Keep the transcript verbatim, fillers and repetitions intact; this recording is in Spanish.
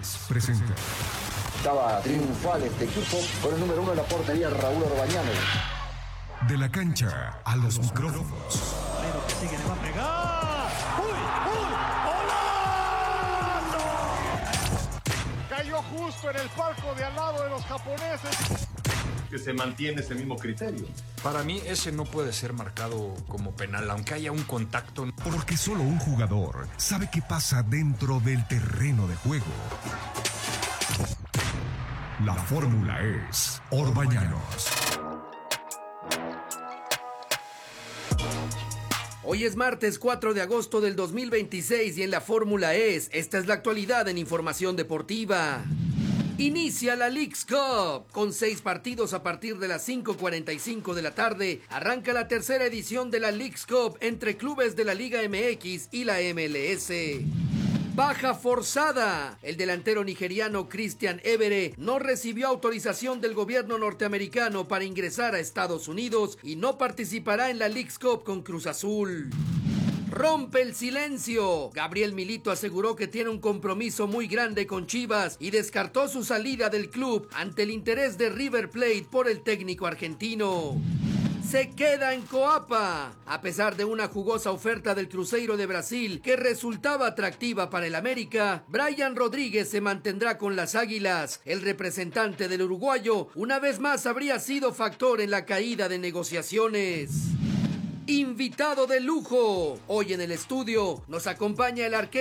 presenta. Estaba triunfal este equipo con el número uno en la portería, Raúl Orbañano. De la cancha a los micrófonos. Pero que sigue, le va a pegar. ¡Uy, uy! ¡Golazo! Cayó justo en el palco de al lado de los japoneses. Que se mantiene ese mismo criterio. Para mí ese no puede ser marcado como penal, aunque haya un contacto. Porque solo un jugador sabe qué pasa dentro del terreno de juego. La fórmula es Orbañanos. Hoy es martes cuatro de agosto del dos mil veintiséis y en la fórmula es, esta es la actualidad en información deportiva. Inicia la Leagues Cup. Con seis partidos a partir de las cinco cuarenta y cinco de la tarde, arranca la tercera edición de la Leagues Cup entre clubes de la Liga M X y la M L S. Baja forzada. El delantero nigeriano Christian Ebere no recibió autorización del gobierno norteamericano para ingresar a Estados Unidos y no participará en la Leagues Cup con Cruz Azul. Rompe el silencio. Gabriel Milito aseguró que tiene un compromiso muy grande con Chivas y descartó su salida del club ante el interés de River Plate por el técnico argentino. Se queda en Coapa. A pesar de una jugosa oferta del Cruzeiro de Brasil que resultaba atractiva para el América, Brian Rodríguez se mantendrá con las Águilas. El representante del uruguayo una vez más habría sido factor en la caída de negociaciones. Invitado de lujo. Hoy en el estudio nos acompaña el arquero